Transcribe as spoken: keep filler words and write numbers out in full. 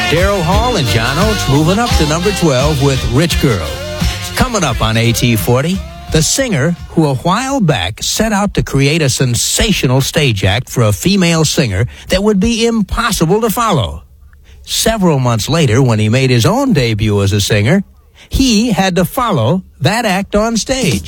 Daryl Hall and John Oates moving up to number twelve with Rich Girl. Coming up on A T forty, the singer who a while back set out to create a sensational stage act for a female singer that would be impossible to follow. Several months later, when he made his own debut as a singer, he had to follow that act on stage.